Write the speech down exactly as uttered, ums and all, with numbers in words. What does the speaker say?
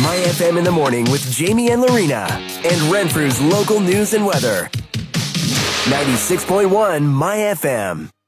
My F M in the morning with Jamie and Lorena and Renfrew's local news and weather. ninety-six point one My F M.